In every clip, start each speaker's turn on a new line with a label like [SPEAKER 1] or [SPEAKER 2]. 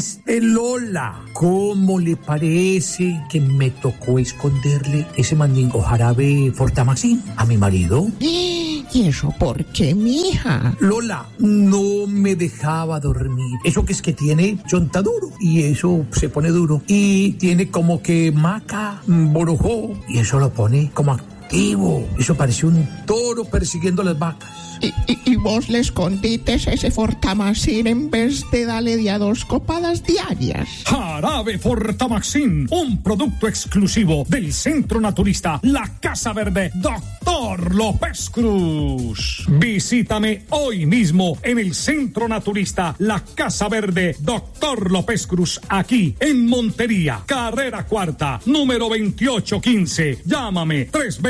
[SPEAKER 1] Lola, ¿cómo le parece que me tocó esconderle ese mandingo jarabe Fortamaxin a mi marido?
[SPEAKER 2] ¿Y eso por qué, mija?
[SPEAKER 1] Lola, no me dejaba dormir. Eso que es que tiene chontaduro y eso se pone duro. Y tiene como que maca, borojó y eso lo pone como activo. Eso parece un toro persiguiendo las vacas.
[SPEAKER 2] ¿Y vos le escondites ese Fortamaxin en vez de darle de a 2 copadas diarias?
[SPEAKER 3] Jarabe Fortamaxin, un producto exclusivo del Centro Naturista La Casa Verde, Dr. López Cruz. Visítame hoy mismo en el Centro Naturista La Casa Verde, Dr. López Cruz, aquí en Montería, carrera cuarta, número 2815. Llámame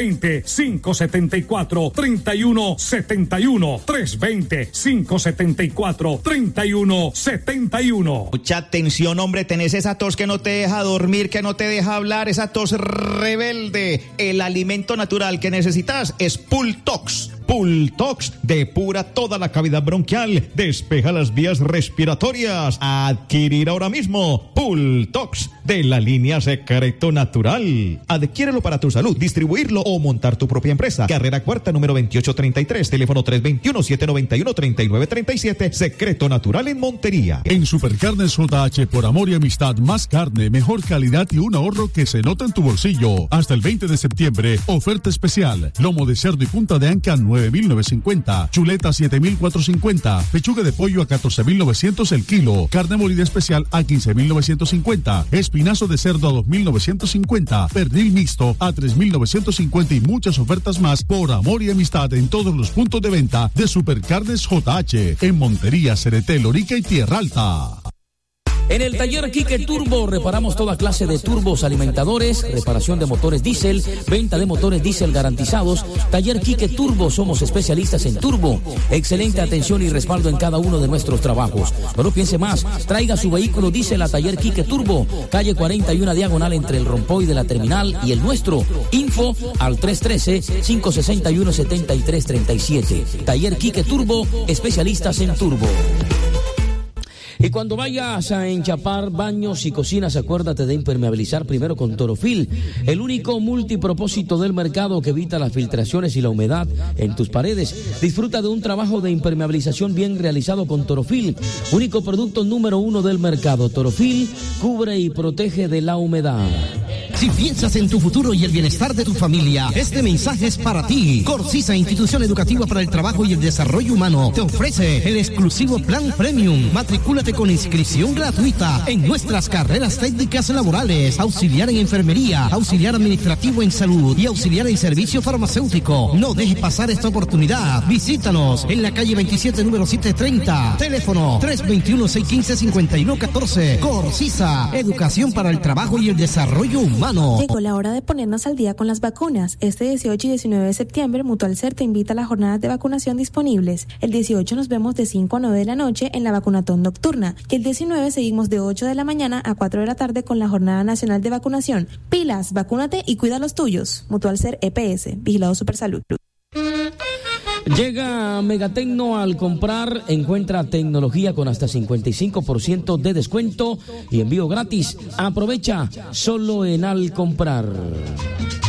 [SPEAKER 3] 320-574-3171. 320-574-3171.
[SPEAKER 4] Mucha atención, hombre, tenés esa tos que no te deja dormir, que no te deja hablar, esa tos rebelde. El alimento natural que necesitas es Pultox. Pultox depura toda la cavidad bronquial, despeja las vías respiratorias. A adquirir ahora mismo Pultox de la línea Secreto Natural. Adquiérelo para tu salud, distribuirlo o montar tu propia empresa. Carrera cuarta, número 2833, teléfono 321-791-3937, Secreto Natural en Montería.
[SPEAKER 5] En Supercarnes JH, por amor y amistad, más carne, mejor calidad y un ahorro que se nota en tu bolsillo. Hasta el 20 de septiembre, oferta especial: lomo de cerdo y punta de anca 9.950, chuleta 7.450, pechuga de pollo a 14.900 el kilo, carne molida especial a 15.950, espinazo de cerdo a 2.950, pernil mixto a 3.950 y muchas ofertas más por amor y amistad en todos los puntos de venta de Supercarnes JH en Montería, Cereté, Lorica y Tierra Alta.
[SPEAKER 6] En el taller Quique Turbo reparamos toda clase de turbos alimentadores, reparación de motores diésel, venta de motores diésel garantizados. Taller Quique Turbo, somos especialistas en turbo. Excelente atención y respaldo en cada uno de nuestros trabajos. No lo piense más, traiga su vehículo diésel a Taller Quique Turbo, calle 41 diagonal entre el Rompoy de la Terminal y el nuestro. Info al 313-561-7337. Taller Quique Turbo, especialistas en turbo. Y cuando vayas a enchapar baños y cocinas, acuérdate de impermeabilizar primero con Torofil, el único multipropósito del mercado que evita las filtraciones y la humedad en tus paredes. Disfruta de un trabajo de impermeabilización bien realizado con Torofil, único producto número 1 del mercado. Torofil cubre y protege de la humedad.
[SPEAKER 7] Si piensas en tu futuro y el bienestar de tu familia, este mensaje es para ti. Corsisa, institución educativa para el trabajo y el desarrollo humano, te ofrece el exclusivo Plan Premium. Matricúlate con inscripción gratuita en nuestras carreras técnicas laborales: auxiliar en enfermería, auxiliar administrativo en salud y auxiliar en servicio farmacéutico. No dejes pasar esta oportunidad. Visítanos en la calle 27, número 730. Teléfono 321-615-5114. Corsisa, educación para el trabajo y el desarrollo humano.
[SPEAKER 8] Llegó la hora de ponernos al día con las vacunas. Este 18 y 19 de septiembre, Mutualser te invita a las jornadas de vacunación disponibles. El 18 nos vemos de 5 a 9 de la noche en la vacunatón nocturna. Y el 19 seguimos de 8 de la mañana a 4 de la tarde con la Jornada Nacional de Vacunación. Pilas, vacúnate y cuida los tuyos. Mutualser EPS, Vigilado Supersalud.
[SPEAKER 6] Llega Megatecno. Al comprar, encuentra tecnología con hasta 55% de descuento y envío gratis. Aprovecha solo en Al Comprar.